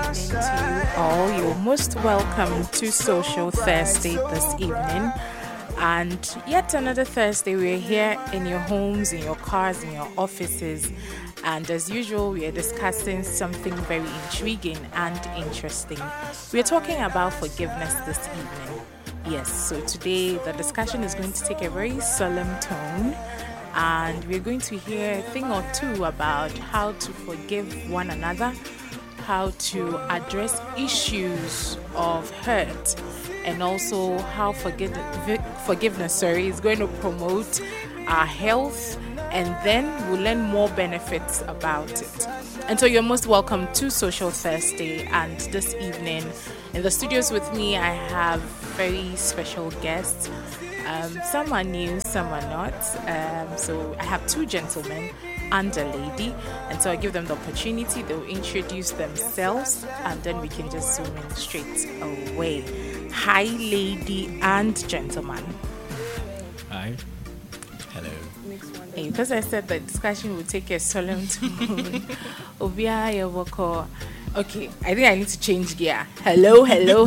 evening to you all. You're most welcome to Social Thursday this evening. And yet another Thursday, we're here in your homes, in your cars, in your offices. And as usual, we are discussing something very intriguing and interesting. We are talking about forgiveness this evening. Yes, so today the discussion is going to take a very solemn tone. And we're going to hear a thing or two about how to forgive one another, how to address issues of hurt, and also how forgiveness is going to promote our health, and then we'll learn more benefits about it. And so you're most welcome to Social Thursday, and this evening in the studios with me I have very special guests. Some are new, some are not. So I have two gentlemen and a lady, and so I give them the opportunity. They'll introduce themselves, and then we can just zoom in straight away. Hi, lady and gentleman. Hi. Hello. Hey, because I said the discussion will take a solemn tone. Obia Yawoko. Okay, I think I need to change gear. Hello.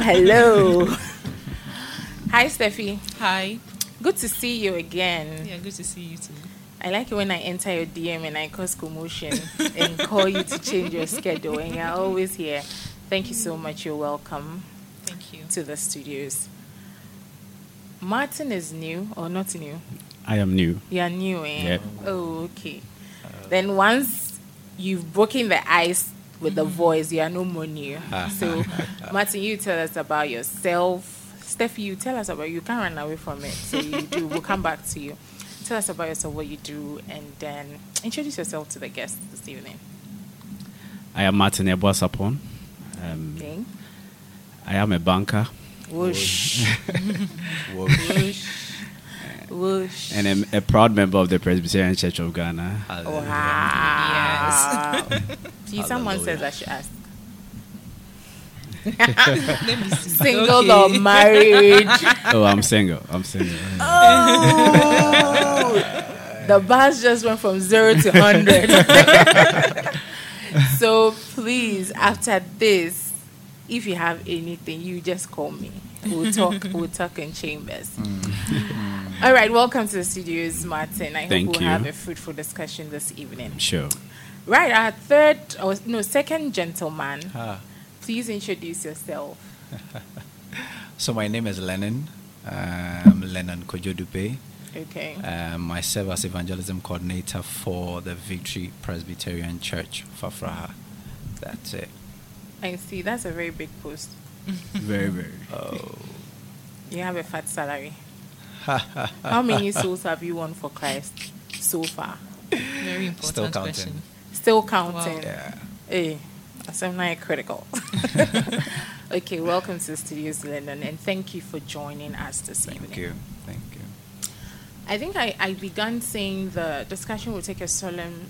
Hi, Steffi. Hi. Good to see you again. Yeah, good to see you too. I like it when I enter your DM and I cause commotion and call you to change your schedule, and you're always here. Thank you so much. You're welcome. Thank you. To the studios. Martin is new or not new? I am new. You're new, eh? Yep. Oh, okay. Then once you've broken the ice with the voice, you are no more new. So, Martin, you tell us about yourself. Steffi, you tell us about you. Can't run away from it. So you do. We'll come back to you. Tell us about yourself, what you do, and then introduce yourself to the guests this evening. I am Martin Eboasapon. Okay. I am a banker. Whoosh. Whoosh. Whoosh. And I'm a proud member of the Presbyterian Church of Ghana. Wow. Yes. See, someone says I should ask. Let me see. Single or married? Oh, I'm single. Oh! The bars just went from 0 to 100. So please, after this, if you have anything, you just call me. We'll talk in chambers. All right, welcome to the studios, Martin. I hope we'll have a fruitful discussion this evening. Sure. Right, our second gentleman. Please introduce yourself. So my name is Lennon. I'm Lennon Kojodupe. Okay. I serve as evangelism coordinator for the Victory Presbyterian Church, Fafraha. That's it. I see. That's a very big post. Very, very. Oh. You have a fat salary. How many souls have you won for Christ so far? Very important Still counting. question. Still counting. Wow. Yeah. Hey, I'm not critical. Okay, welcome to the studios, Lennon, and thank you for joining us this evening. Thank you. I think I began saying the discussion will take a solemn,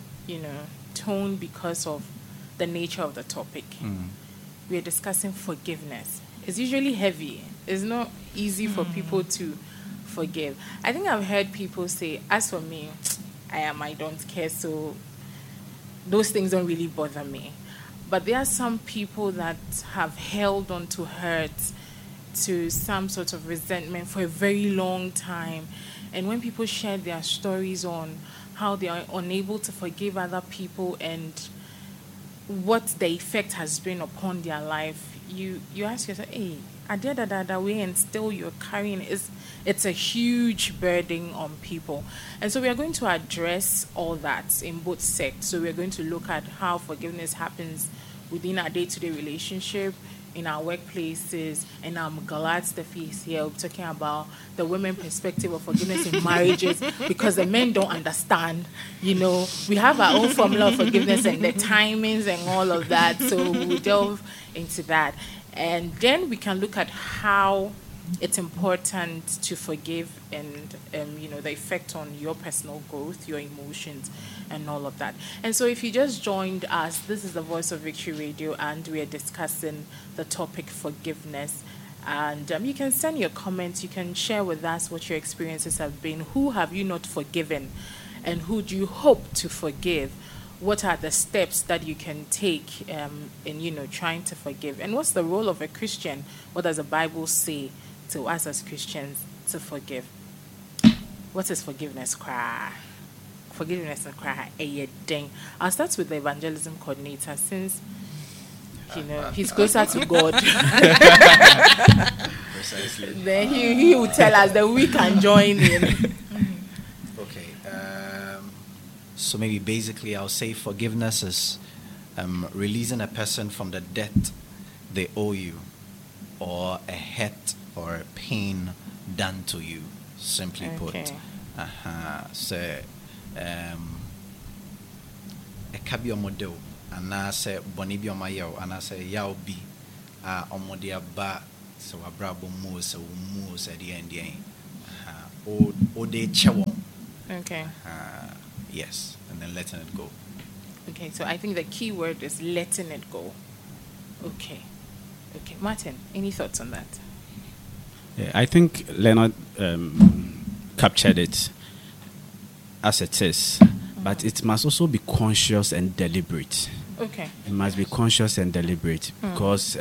tone because of the nature of the topic. We are discussing forgiveness. It's usually heavy. It's not easy for people to forgive. I think I've heard people say, as for me, I don't care, so those things don't really bother me. But there are some people that have held on to hurt, to some sort of resentment for a very long time. And when people share their stories on how they are unable to forgive other people and what the effect has been upon their life, you ask yourself, hey, at the end of the way, and still you're carrying it's a huge burden on people. And so we are going to address all that in both sects. So we're going to look at how forgiveness happens within our day-to-day relationship, in our workplaces, and I'm glad Steffi is here. We're talking about the women perspective of forgiveness in marriages because the men don't understand. We have our own formula of forgiveness and the timings and all of that. So we'll delve into that. And then we can look at how it's important to forgive and, the effect on your personal growth, your emotions, and all of that. And so if you just joined us, this is the Voice of Victory Radio, and we are discussing the topic forgiveness. And you can send your comments. You can share with us what your experiences have been. Who have you not forgiven? And who do you hope to forgive? what are the steps that you can take in trying to forgive, and what's the role of a Christian? What does the Bible say to us as Christians to forgive? What is forgiveness? Forgiveness and cry a ding. I'll start with the evangelism coordinator, since he's closer to God. Precisely. Then he will tell us that we can join in. Okay. So maybe basically I'll say forgiveness is releasing a person from the debt they owe you, or a hurt or a pain done to you, simply put. So a cabi model, and I say Bonibio Mayo, and I say Yao B. Omodia ba, so a brabo moose, at the end. Or de chewon. Okay. Yes, and then letting it go. Okay, so I think the key word is letting it go. Okay. Martin, any thoughts on that? Yeah, I think Leonard captured it as it is, but it must also be conscious and deliberate. Okay. It must be conscious and deliberate, because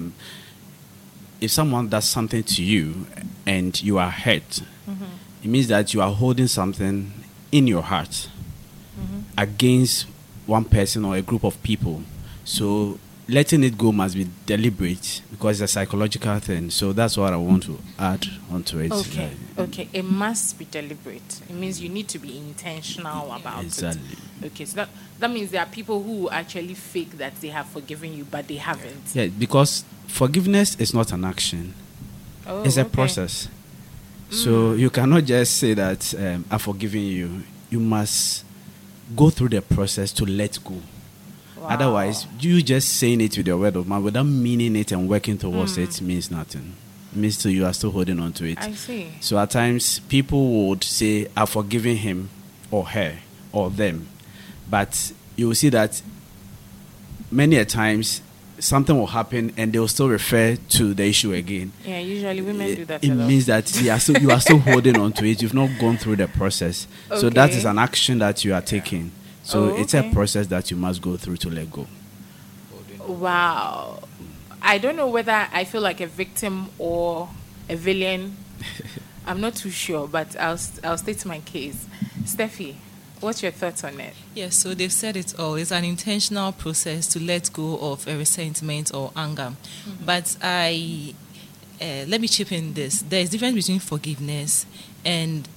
if someone does something to you and you are hurt, it means that you are holding something in your heart against one person or a group of people. So letting it go must be deliberate, because it's a psychological thing. So that's what I want to add onto it. Okay. It must be deliberate. It means you need to be intentional about exactly. it. Okay, so that means there are people who actually fake that they have forgiven you, but they haven't. Yeah, because forgiveness is not an action. It's a process. So you cannot just say that I've forgiven you. You must go through the process to let go. Wow. Otherwise, you just saying it with your word of mouth without meaning it and working towards it means nothing. It means you are still holding on to it. I see. So at times, people would say, I've forgiven him or her or them. But you will see that many a times, something will happen and they will still refer to the issue again. Yeah, usually women do that. It means that you are still holding on to it. You've not gone through the process. Okay. So that is an action that you are taking. So it's a process that you must go through to let go. Wow. I don't know whether I feel like a victim or a villain. I'm not too sure, but I'll state my case. Steffi, what's your thoughts on it? Yes, so they've said it all. It's an intentional process to let go of a resentment or anger. But let me chip in this. There's a difference between forgiveness and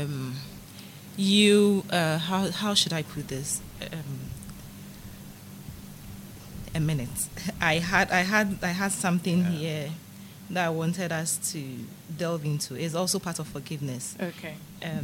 how should I put this? A minute. I had something here that I wanted us to delve into. It's also part of forgiveness. Okay.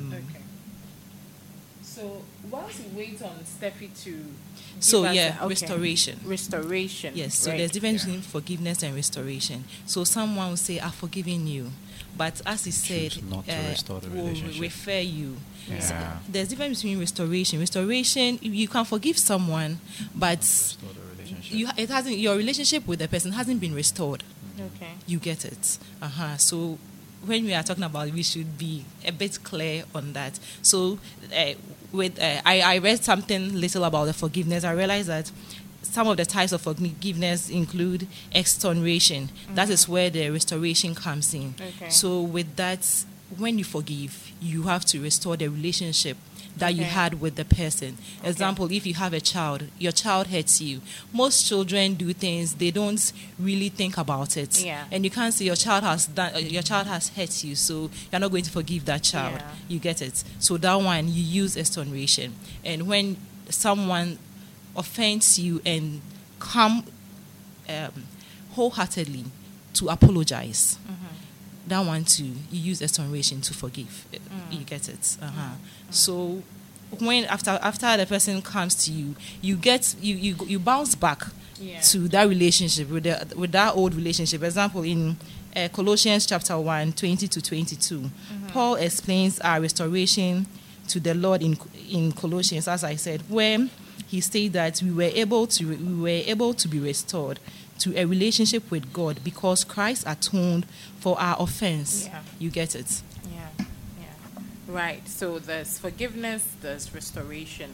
So whilst we wait on Steffi to restoration. Restoration. Yes, so right. there's difference between forgiveness and restoration. So someone will say, I've forgiven you. But as he said, not to restore the will relationship. refer you. Yeah. So there's difference between restoration. Restoration, you can forgive someone, but Restore the relationship. your relationship with the person hasn't been restored. Okay. You get it. So when we are talking about it, we should be a bit clear on that. So I read something little about the forgiveness. I realized that some of the types of forgiveness include exoneration. That is where the restoration comes in. Okay. So with that, when you forgive, you have to restore the relationship that you had with the person. Example, if you have a child, your child hurts you. Most children do things, they don't really think about it. Yeah. And you can't say your child has hurt you, so you're not going to forgive that child. Yeah. You get it. So that one, you use exoneration. And when someone offends you and come wholeheartedly to apologize, that one too, you use exoneration to forgive. You get it. So when after the person comes to you, you bounce back to that relationship with that old relationship. Example, in Colossians chapter 1, 20 to 22, Paul explains our restoration to the Lord in Colossians, as I said, where he stated that we were able to be restored to a relationship with God because Christ atoned for our offense. Yeah. You get it? Yeah. Right. So there's forgiveness, there's restoration.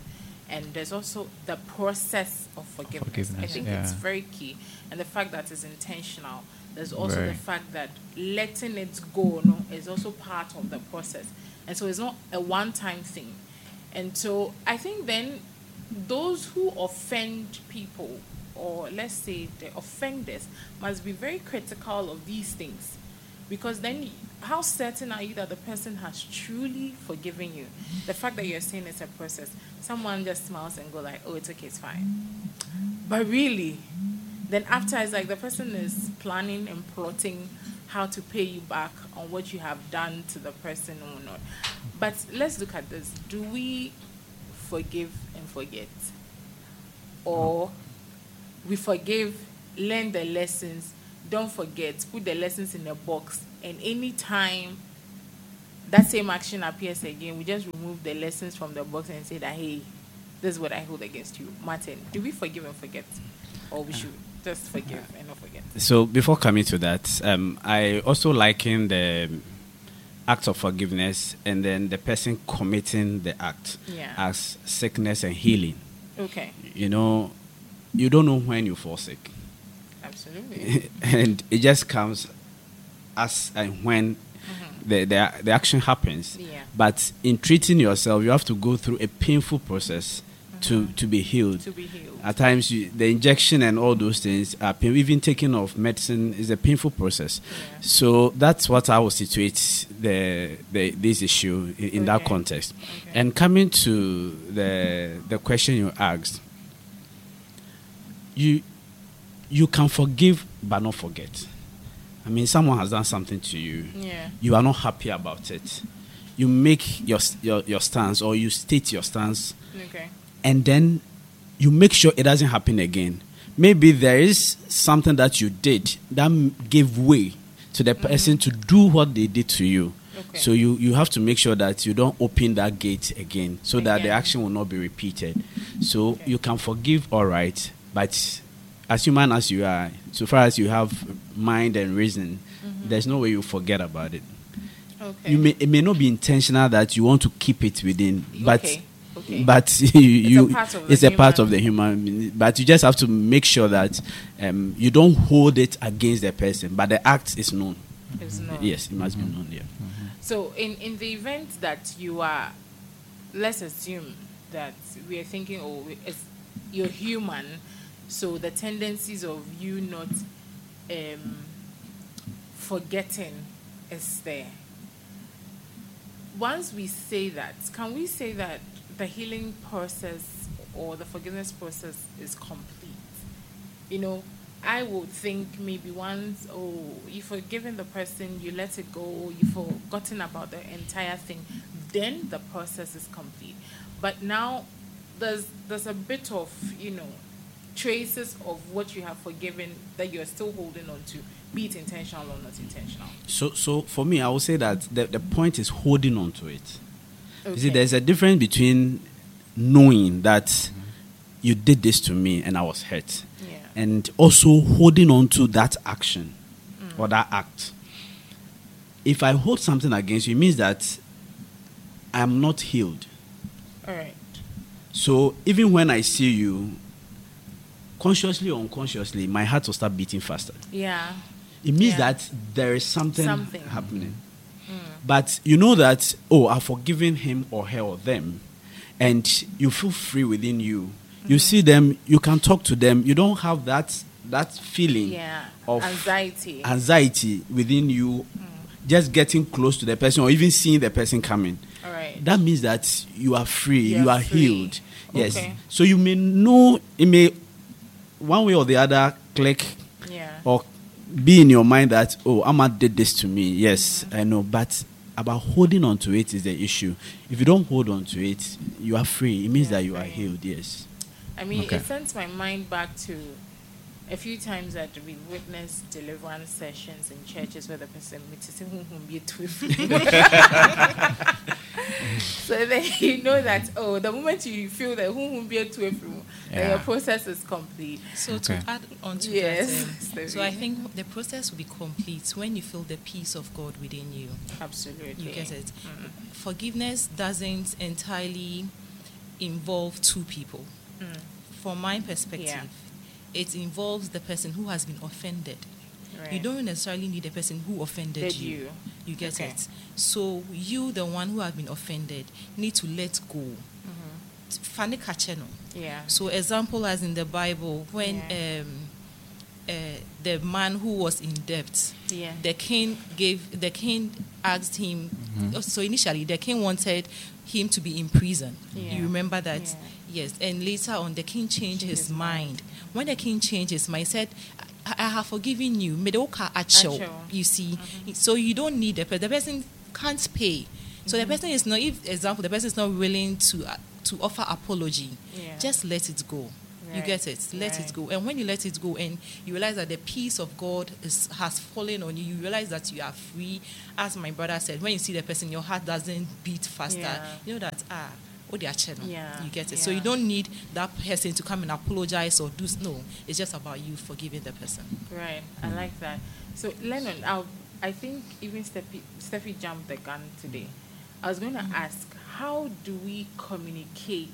And there's also the process of forgiveness. I think it's very key. And the fact that it's intentional. There's also the fact that letting it go is also part of the process. And so it's not a one-time thing. And so I think then those who offend people, or let's say the offenders, must be very critical of these things. Because then how certain are you that the person has truly forgiven you? The fact that you're saying it's a process. Someone just smiles and go like, oh, it's okay, it's fine. But really, then after it's like the person is planning and plotting how to pay you back on what you have done to the person or not. But let's look at this. Do we forgive and forget? Or we forgive, learn the lessons, don't forget, put the lessons in a box, and any time that same action appears again, we just remove the lessons from the box and say that, hey, this is what I hold against you. Martin, do we forgive and forget? Or we should just forgive and not forget? So before coming to that, I also liken the act of forgiveness and then the person committing the act as sickness and healing. Okay. You know, you don't know when you fall sick. Absolutely. And it just comes as and when the action happens. Yeah. But in treating yourself, you have to go through a painful process to be healed. To be healed. At times, the injection and all those things are painful. Even taking of medicine is a painful process. Yeah. So that's what I will situate this issue in that context. Okay. And coming to the question you asked, you can forgive but not forget. I mean, someone has done something to you. Yeah. You are not happy about it. You make your stance, or you state your stance. Okay. And then you make sure it doesn't happen again. Maybe there is something that you did that gave way to the person to do what they did to you. Okay. So you have to make sure that you don't open that gate again, so that the action will not be repeated. So you can forgive, all right, but as human as you are, so far as you have mind and reason, there's no way you forget about it. Okay. It may not be intentional that you want to keep it within, but Okay. but it's a part of the human. But you just have to make sure that you don't hold it against the person, but the act is known. It's known. Yes, it must be known. Yeah. So in the event that you are, let's assume that we are thinking, you're human, so the tendencies of you not forgetting is there. Once we say that, can we say that the healing process or the forgiveness process is complete? You know, I would think maybe once, you've forgiven the person, you let it go, you've forgotten about the entire thing, then the process is complete. But now there's a bit of, traces of what you have forgiven that you're still holding on to, be it intentional or not intentional. So for me, I would say that the point is holding on to it. Okay. You see, there's a difference between knowing that you did this to me and I was hurt, and also holding on to that action or that act. If I hold something against you, it means that I'm not healed. All right. So even when I see you, consciously or unconsciously, my heart will start beating faster. Yeah. It means that there is something happening. Mm. But you know that, I've forgiven him or her or them, and you feel free within you. You see them, you can talk to them. You don't have that feeling of anxiety within you, just getting close to the person or even seeing the person coming. All right. That means that you are free, you are healed. Yes. Okay. So you may know, it may one way or the other click or be in your mind that, Amma did this to me. Yes, I know. But about holding on to it is the issue. If you don't hold on to it, you are free. It means that you are healed. Yes. I mean, it sends my mind back to a few times that we witnessed deliverance sessions in churches where the person so then you know that the moment you feel that your process is complete. So to add on to that, so I think the process will be complete when you feel the peace of God within you. Absolutely. You get it. Forgiveness doesn't entirely involve two people. From my perspective, it involves the person who has been offended. Right. You don't necessarily need the person who offended Did you. You get Okay. it? So you, the one who have been offended, need to let go. Fane kache no. Yeah. So example as in the Bible, when the man who was in debt, Yeah. the king asked him. So initially, the king wanted him to be in prison. Yeah. You remember that? Yeah. Yes. And later on, the king changed his mind. When the king changed his mind, he said, I have forgiven you. Medoka acho. Acho. You see, so you don't need the person can't pay. So the person is not. If example, the person is not willing to offer apology. Yeah. Just let it go. You Right. get it? Let it go. And when you let it go and you realize that the peace of God has fallen on you, you realize that you are free. As my brother said, when you see the person, your heart doesn't beat faster. Yeah. You know that, oh, they are channel. Yeah. You get it? So Yeah. you don't need that person to come and apologize or do. No, it's just about you forgiving the person. Right. I like that. So Lennon, I think even Steffi jumped the gun today. I was going to ask, how do we communicate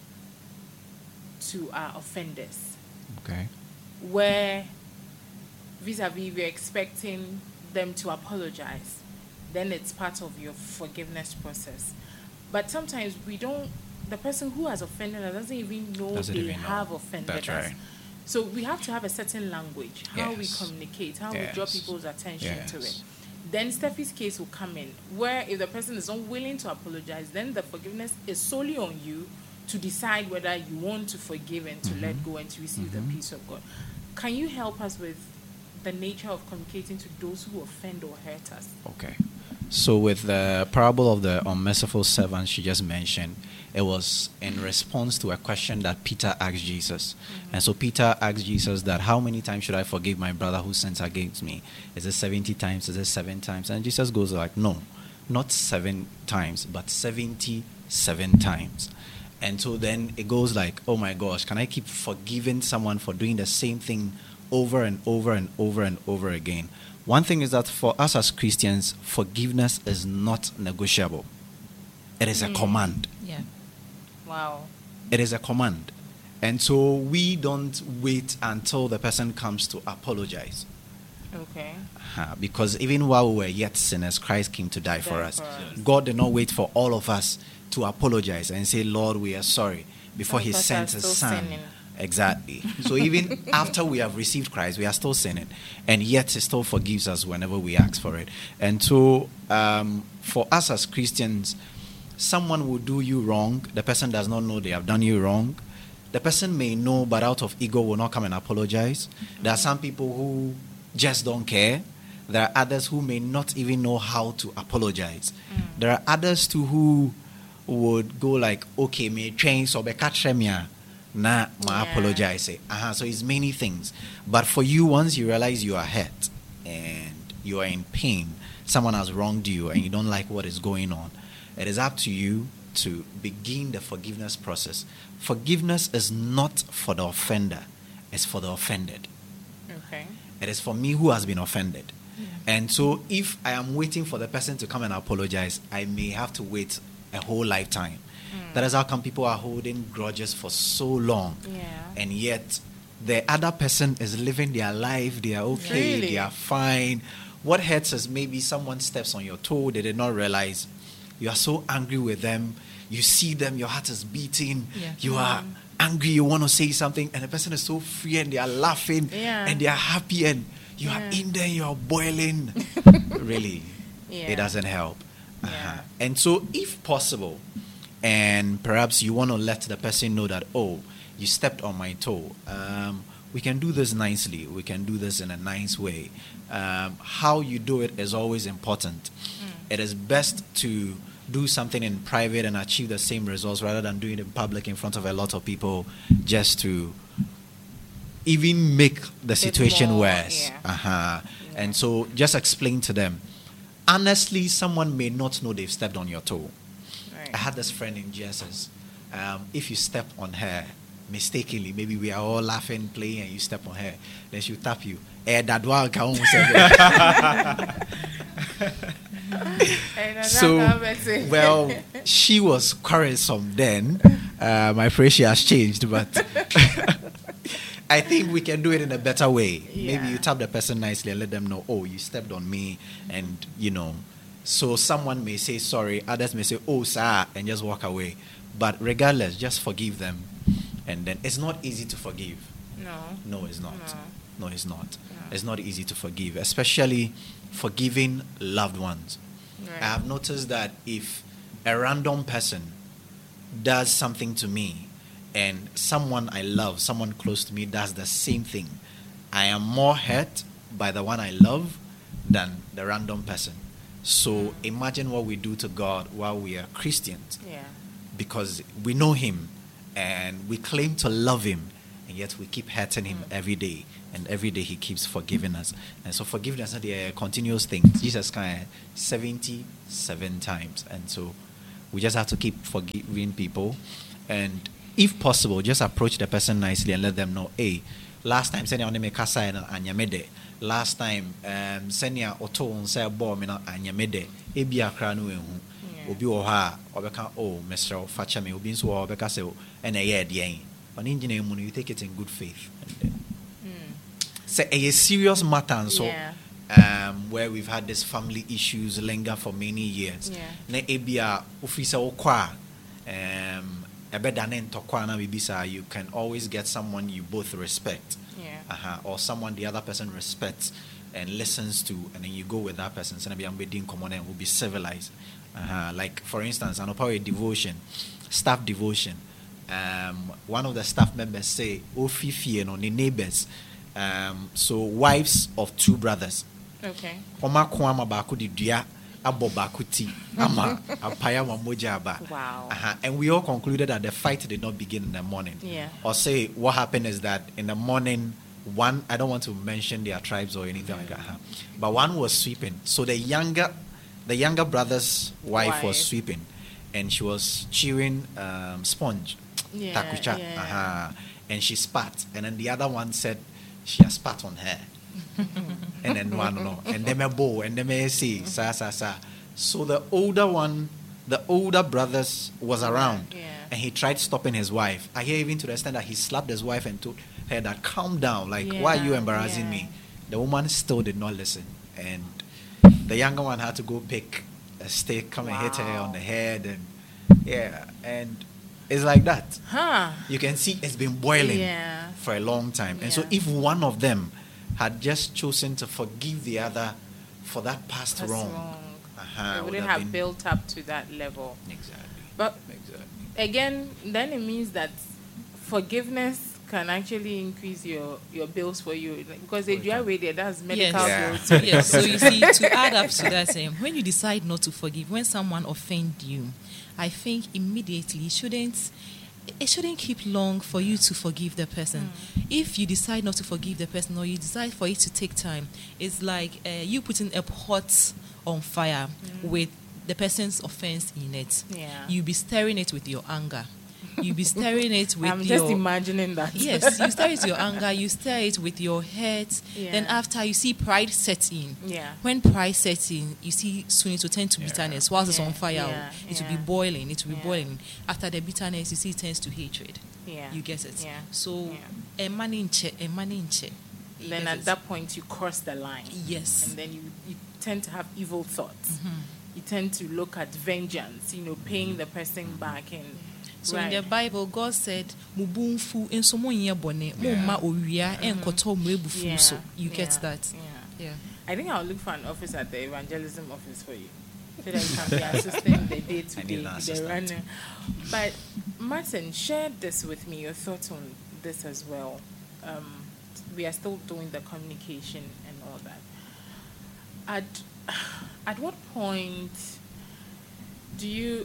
to our offenders Okay. where vis-a-vis we're expecting them to apologize? Then it's part of your forgiveness process. But sometimes the person who has offended us doesn't even know Doesn't they even know. have offended That's us. right. So we have to have a certain language, how we Yes. communicate, how we draw Yes. people's attention to Yes. it. Then Steffi's case will come in, where if the person is unwilling to apologize, then the forgiveness is solely on you to decide whether you want to forgive and to let go and to receive the peace of God. Can you help us with the nature of communicating to those who offend or hurt us? Okay. So with the parable of the unmerciful servant she just mentioned, it was in response to a question that Peter asked Jesus. And so Peter asked Jesus that, how many times should I forgive my brother who sins against me? Is it 70 times? Is it 7 times? And Jesus goes like, no, not 7 times, but 77 times. And so then it goes like, oh my gosh, can I keep forgiving someone for doing the same thing over and over and over and over again? One thing is that for us as Christians, forgiveness is not negotiable. It is a command. Yeah. Wow. It is a command. And so we don't wait until the person comes to apologize. Okay. Because even while we were yet sinners, Christ came to die for Die us. for us. God did not wait for all of us to apologize and say, Lord, we are sorry, before Some he of us sent are his still son. sinning. Exactly. So even after we have received Christ, we are still sinning. And yet he still forgives us whenever we ask for it. And so for us as Christians, someone will do you wrong. The person does not know they have done you wrong. The person may know, but out of ego will not come and apologize. There are some people who just don't care. There are others who may not even know how to apologize. There are others too who would go like, okay, me change so be katremia. Nah, ma apologize. So it's many things. But for you, once you realize you are hurt and you are in pain, someone has wronged you and you don't like what is going on, it is up to you to begin the forgiveness process. Forgiveness is not for the offender, it's for the offended. Okay. It is for me who has been offended. And so if I am waiting for the person to come and apologize, I may have to wait a whole lifetime. That is how come people are holding grudges for so long. Yeah. And yet the other person is living their life, they are okay, Really? they are fine. What hurts is maybe someone steps on your toe, they did not realize. You are so angry with them, you see them, your heart is beating, Yeah. you are angry, you want to say something, and the person is so free and they are laughing and they are happy, and you are in there, you are boiling. Really, it doesn't help. Yeah. And so if possible, and perhaps you want to let the person know that, oh, you stepped on my toe, we can do this nicely, we can do this in a nice way. How you do it is always important. It is best to do something in private and achieve the same results rather than doing it in public in front of a lot of people, just to even make the situation more, worse. And so just explain to them. Honestly, someone may not know they've stepped on your toe. Right. I had this friend in GSS. If you step on her mistakenly, maybe we are all laughing, playing, and you step on her, then she'll tap you. So, well, she was quarrelsome then, My phrase has changed, but I think we can do it in a better way. Yeah. Maybe you tap the person nicely and let them know, oh, you stepped on me, and so someone may say sorry, others may say, oh, sir, and just walk away. But regardless, just forgive them. And then it's not easy to forgive. No, it's not. No, it's not. No. It's not easy to forgive, especially forgiving loved ones. Right. I have noticed that if a random person does something to me and someone I love, someone close to me does the same thing, I am more hurt by the one I love than the random person. So imagine what we do to God while we are Christians, Yeah. because we know Him and we claim to love Him, and yet we keep hurting Him every day, and every day He keeps forgiving us. And so forgiveness is a continuous thing. Jesus kind of 77 times, and so we just have to keep forgiving people, and if possible, just approach the person nicely and let them know, hey, last time send you make kasa na anyamede. Last time send you auto on say ball me na anyamede. Ebi akra no ehu. Obi wo ha obeka oh Mr. Facha me obi nso obeka say e na ye de yen. On engine mu you take it in good faith. Say a serious matter and so where we've had this family issues linger for many years. Na ebia officer okwa you can always get someone you both respect, or someone the other person respects and listens to, and then you go with that person. So and will be civilized. Like for instance, an power devotion, staff devotion. One of the staff members say, "Ofifi no the neighbors." So wives of two brothers. Okay. Wow. And we all concluded that the fight did not begin in the morning. Yeah. Or say what happened is that in the morning, one, I don't want to mention their tribes or anything like that, but one was sweeping. So the younger brother's wife was sweeping, and she was chewing sponge, takucha, and she spat, and then the other one said she has spat on her. And then one no, and then a bow, and then a say sa. So the older brothers was around, and he tried stopping his wife. I hear even to the extent that he slapped his wife and told her that calm down, like why are you embarrassing me? The woman still did not listen, and the younger one had to go pick a stick, come and hit her on the head, and it's like that. You can see it's been boiling for a long time, and so if one of them had just chosen to forgive the other for that past wrong. It wouldn't have built up to that level. Exactly. But again, then it means that forgiveness can actually increase your bills for you, because they do away there. That's medical bills. Yes. So you see, to add up to that, when you decide not to forgive, when someone offends you, I think immediately it shouldn't keep long for you to forgive the person. If you decide not to forgive the person, or you decide for it to take time, it's like you putting a pot on fire with the person's offense in it. You'll be stirring it with your anger. You'll be stirring it with I'm just imagining that. Yes, you stir it with your anger, you stir it with your hurt. Then after, you see pride set in. When pride sets in, you see soon it will turn to bitterness. Whilst it's on fire, it will be boiling. It will be boiling. After the bitterness, you see it turns to hatred. You get it? So, a man in check. Then at that point, you cross the line. Yes. And then you tend to have evil thoughts. You tend to look at vengeance, paying the person back. And so in the Bible, God said, "Mubunfu ensomo nyebone, mumma oria enkoto mwebufu." So you get that. I think I'll look for an office at the evangelism office for you, so that you can be assisting the day to day. But Martin, share this with me, your thoughts on this as well. We are still doing the communication and all that. At what point do you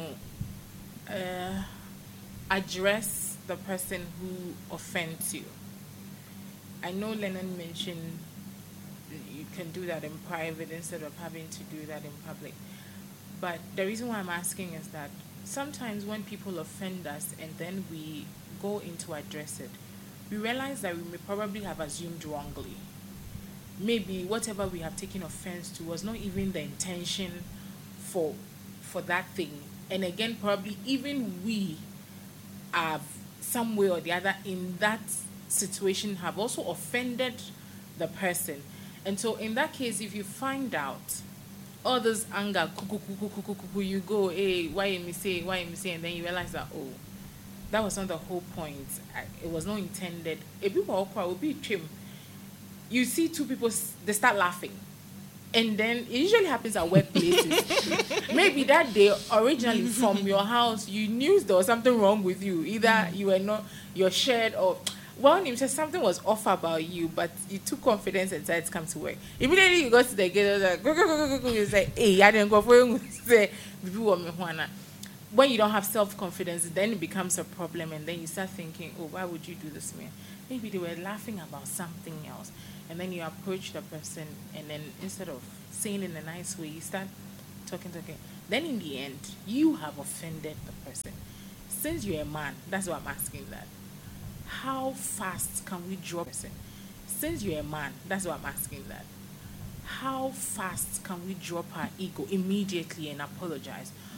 address the person who offends you? I know Lennon mentioned you can do that in private instead of having to do that in public. But the reason why I'm asking is that sometimes when people offend us and then we go in to address it, we realize that we may probably have assumed wrongly. Maybe whatever we have taken offense to was not even the intention for that thing. And again, probably even we have some way or the other in that situation have also offended the person. And so in that case, if you find out all this anger, you go, hey, why you say, and then you realize that, oh, that was not the whole point. It was not intended. If people will be trim. You see two people, they start laughing. And then it usually happens at workplaces. Maybe that day, originally from your house, you knew there was something wrong with you. Either you were not, you're shared, or one name says something was off about you, but you took confidence and decided to come to work. Immediately you go to the gate, like, go. You say, hey, I didn't go for you. Say, when you don't have self-confidence, then it becomes a problem, and then you start thinking, oh, why would you do this to me? Maybe they were laughing about something else. And then you approach the person, and then instead of saying it in a nice way, you start talking. Then in the end, you have offended the person. Since you're a man, that's why I'm asking that. How fast can we drop a person? Since you're a man, that's why I'm asking that. How fast can we drop our ego immediately and apologize?